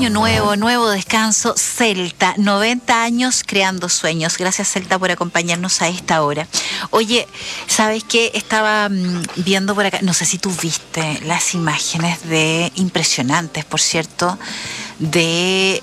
año nuevo, nuevo descanso, Celta, 90 años creando sueños. Gracias, Celta, por acompañarnos a esta hora. Oye, ¿sabes qué? Estaba viendo por acá, no sé si tú viste las imágenes impresionantes, por cierto, de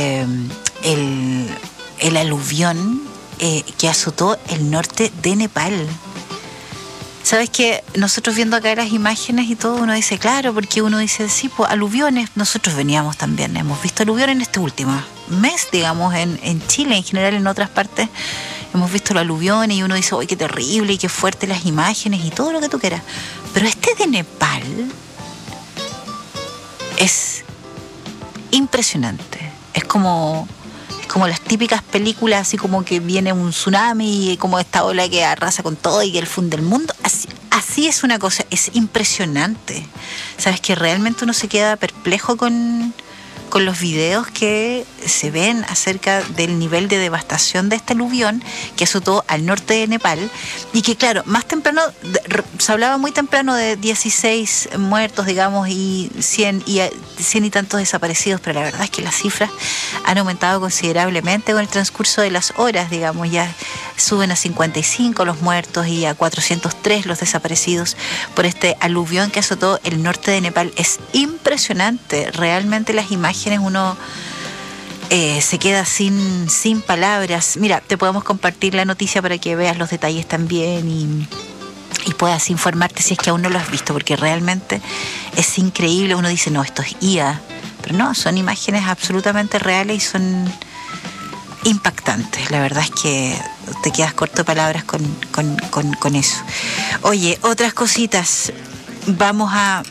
el aluvión que azotó el norte de Nepal. ¿Sabes qué? Nosotros viendo acá las imágenes y todo, uno dice, claro, porque uno dice, sí, pues aluviones, nosotros veníamos también, hemos visto aluviones en este último mes, digamos, en Chile, en general en otras partes, hemos visto los aluviones y uno dice, ¡ay, qué terrible y qué fuerte las imágenes y todo lo que tú quieras! Pero este de Nepal es impresionante, es como las típicas películas, así como que viene un tsunami y como esta ola que arrasa con todo y que el funde el mundo. Así es una cosa, es impresionante. Sabes que realmente uno se queda perplejo con los videos que se ven acerca del nivel de devastación de este aluvión que azotó al norte de Nepal y que, claro, más temprano, se hablaba muy temprano de 16 muertos, digamos, y 100 y tantos desaparecidos, pero la verdad es que las cifras han aumentado considerablemente con el transcurso de las horas, digamos, ya suben a 55 los muertos y a 403 los desaparecidos por este aluvión que azotó el norte de Nepal. Es impresionante, realmente las imágenes uno se queda sin palabras. Mira, te podemos compartir la noticia para que veas los detalles también y puedas informarte si es que aún no lo has visto, porque realmente es increíble. Uno dice, no, esto es IA, pero no, son imágenes absolutamente reales y son impactantes. La verdad es que te quedas corto de palabras con eso. Oye, otras cositas. Vamos a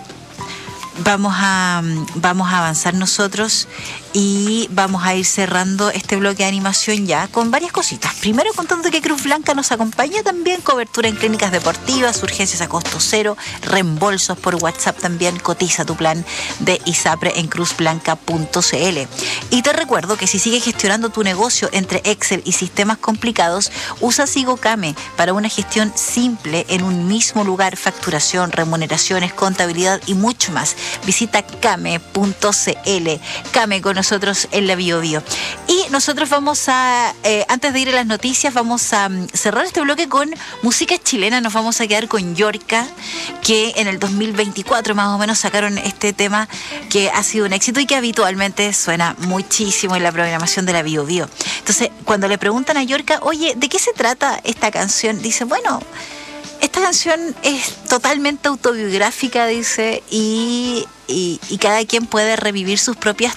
avanzar nosotros y vamos a ir cerrando este bloque de animación ya con varias cositas. Primero, contando que Cruz Blanca nos acompaña también, cobertura en clínicas deportivas, urgencias a costo cero, reembolsos por WhatsApp también. Cotiza tu plan de ISAPRE en cruzblanca.cl. Y te recuerdo que si sigues gestionando tu negocio entre Excel y sistemas complicados, usa SigoCame para una gestión simple en un mismo lugar: facturación, remuneraciones, contabilidad y mucho más. Visita came.cl. Came con nosotros en la Bio Bio. Y nosotros vamos a, antes de ir a las noticias, vamos a cerrar este bloque con música chilena. Nos vamos a quedar con Yorka, que en el 2024 más o menos sacaron este tema que ha sido un éxito y que habitualmente suena muchísimo en la programación de la Bio Bio. Entonces, cuando le preguntan a Yorka, oye, ¿de qué se trata esta canción? Dice, bueno, esta canción es totalmente autobiográfica, dice, y cada quien puede revivir sus propias